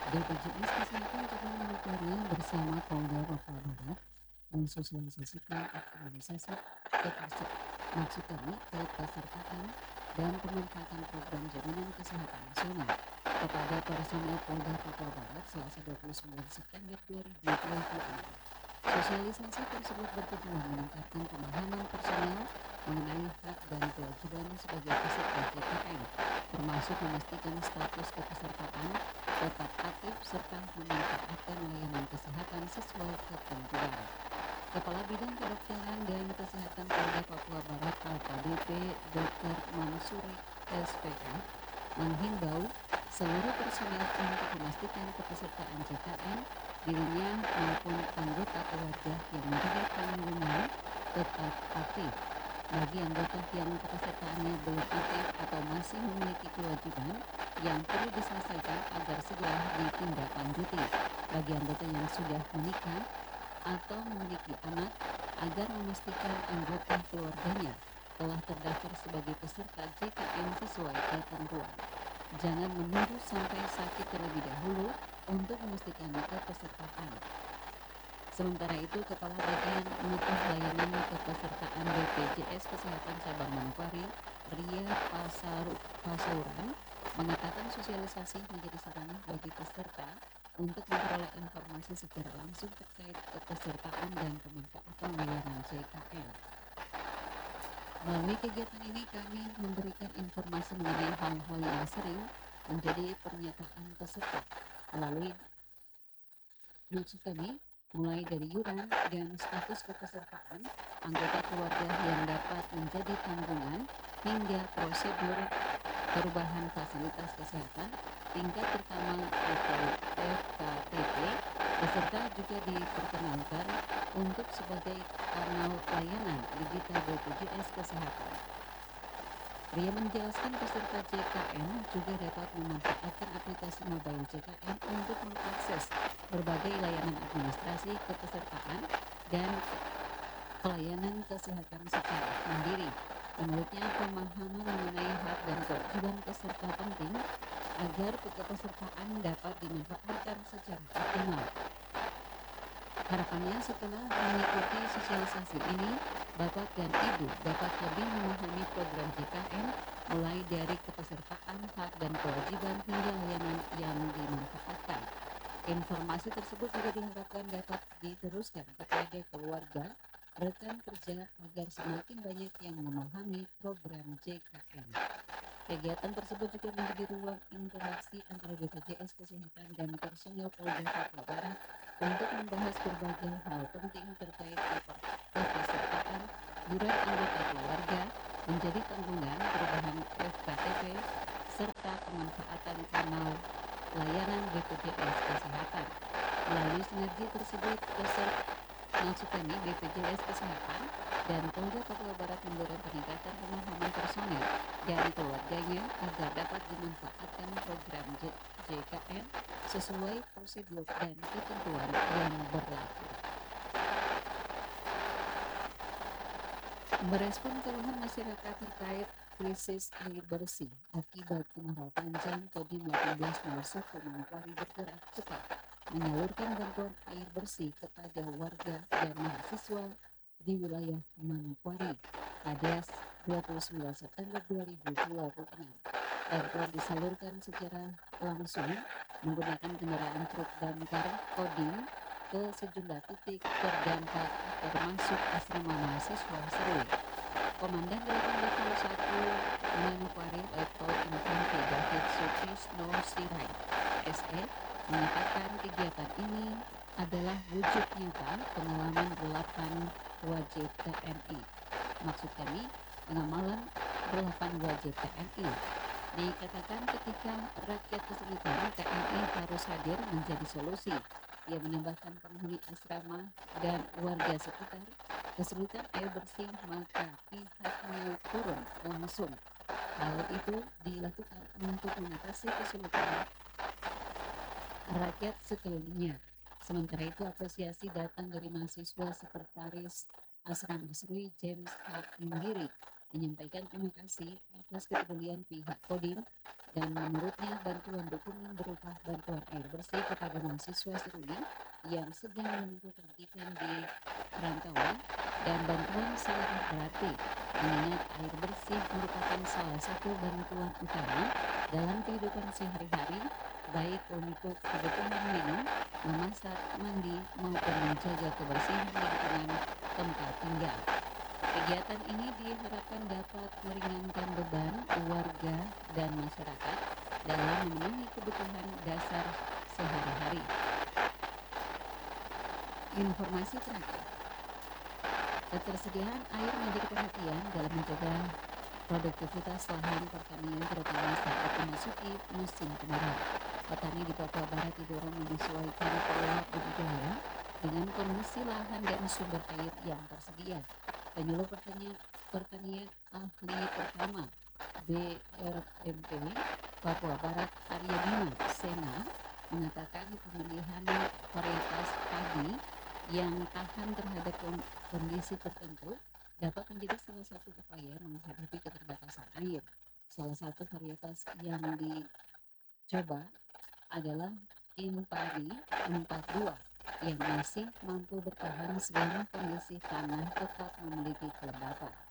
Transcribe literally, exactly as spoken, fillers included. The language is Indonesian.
B P J S Kesehatan juga Manokwari bersama Polda Papua Barat mensosialisasikan optimalisasi kepercayaan maksud kami kepesertaan dan pemanfaatan program jaminan kesehatan nasional kepada personel Polda Papua Barat Selasa dua puluh sembilan September dua ribu dua puluh enam. Sosialisasi tersebut bertujuan meningkatkan pemahaman personel mengenai hak dan kewajiban sebagai peserta J K N, termasuk memastikan status kepesertaan tetap aktif serta memanfaatkan layanan kesehatan sesuai ketentuan. Kepala Bidang Kedokteran dan Kesehatan Polda Papua Barat A K B P Dokter Mansuri S P K menghimbau seluruh personel untuk memastikan kepesertaan J K N dirinya maupun anggota keluarga yang menjadi tanggungan tetap aktif. Bagi anggota yang kepesertaannya belum aktif atau masih memiliki kewajiban yang perlu diselesaikan agar segera ditindaklanjuti. Bagi anggota yang sudah menikah atau memiliki anak agar memastikan anggota keluarganya telah terdaftar sebagai peserta J K N sesuai ketentuan. Jangan menunggu sampai sakit terlebih dahulu untuk memastikan kepesertaan. Sementara itu, Kepala Bagian Mutu Layanan Kepesertaan B P J S Kesehatan Cabang Manokwari, Ria Pasaru, Pasuran, mengatakan sosialisasi menjadi sarana bagi peserta untuk memperoleh informasi secara langsung terkait kepesertaan dan pemanfaatan layanan J K N. Melalui kegiatan ini kami memberikan informasi mengenai hal-hal yang sering menjadi pernyataan peserta melalui maksud kami mulai dari yuran dan status kepesertaan anggota keluarga yang dapat menjadi tanggungan hingga prosedur perubahan fasilitas kesehatan tingkat pertama atau F K T P. Peserta juga diperkenalkan untuk sebagai kanal layanan digital B P J S Kesehatan. Ria menjelaskan peserta J K N juga dapat memanfaatkan aplikasi mobile J K N untuk mengakses berbagai layanan administrasi kepesertaan dan pelayanan kesehatan secara mandiri. Menurutnya, pemahaman mengenai hak dan kewajiban peserta penting agar kepesertaan dapat dimanfaatkan secara optimal. Harapannya setelah mengikuti sosialisasi ini, Bapak dan Ibu dapat lebih memahami program J K N mulai dari kepesertaan, hak dan kewajiban hingga layanan yang dimanfaatkan. Informasi tersebut juga diharapkan dapat diteruskan kepada keluarga, rekan kerja agar semakin banyak yang memahami program J K N. Kegiatan tersebut juga menjadi ruang interaksi antara B P J S Kesehatan dan personel Polda Papua Barat untuk membahas berbagai hal penting terkait kepesertaan, yuran anggota keluarga, menjadi tanggungan perubahan F K T P, serta pemanfaatan kanal layanan B P J S Kesehatan. Melalui sinergi tersebut, peserta maksud kami B P J S Kesehatan dan Polda Papua Barat mendorong peningkatan pemahaman personel dan keluarganya agar dapat dimanfaatkan program J K N sesuai prosedur dan ketentuan yang berlaku. Merespon keluhan masyarakat terkait krisis air bersih akibat kemarau panjang, Kodim delapan belas nomor satu Manokwari bergerak cepat menyalurkan bantuan air bersih kepada warga dan mahasiswa di wilayah Manokwari pada dua puluh sembilan September dua ribu dua puluh enam. Bantuan disalurkan secara langsung menggunakan kendaraan truk damkar Kodim ke sejumlah titik terdampak termasuk asrama mahasiswa Serui. Komandan delapan puluh satu Manokwari Letkol Infantri David Sutisno Sirait S E mengatakan kegiatan ini adalah wujud nyata pengalaman delapan wajib T N I. Maksud kami, pengamalan delapan wajib T N I. Dikatakan ketika rakyat kesulitan, T N I harus hadir menjadi solusi. Ia menambahkan penghuni asrama dan warga sekitar kesulitan air bersih, maka pihaknya turun langsung. Hal itu dilakukan untuk mengatasi kesulitan rakyat sekelilingnya. Sementara itu, apresiasi datang dari mahasiswa sekretaris Asrama Serui James Hakindiri menyampaikan terima kasih atas kepedulian pihak Kodim dan menurutnya bantuan dukungan berupa bantuan air bersih kepada mahasiswa studi yang sedang menempuh pendidikan di perantauan dan bantuan sangat berarti, mengingat air bersih merupakan salah satu bantuan utama dalam kehidupan sehari-hari, baik untuk kebutuhan minum, memasak, mandi, maupun menjaga kebersihan lingkungan tempat tinggal. Kegiatan ini diharapkan dapat meringankan beban warga dan masyarakat dalam memenuhi kebutuhan dasar sehari-hari. Informasi terakhir, ketersediaan air menjadi perhatian dalam menjaga produktivitas lahan pertanian terutama saat memasuki musim kemarau. Petani di Papua Barat didorong menyesuaikan pola budidaya dengan kondisi lahan dan sumber air yang tersedia. Penyuluh pertanian, pertanian ahli pertama B R M P Papua Barat Arya Bima Sena mengatakan pemilihan varietas padi yang tahan terhadap kondisi tertentu dapat menjadi salah satu upaya menghadapi keterbatasan air. Salah satu varietas yang dicoba adalah Impari empat puluh dua yang masih mampu bertahan selama kondisi tanah tetap memiliki kelembapan.